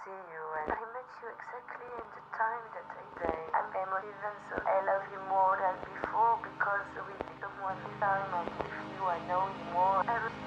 see you, and I met you exactly in the time that I say I'm emotive, and so I love you more than before because with someone this time and with you I know you more.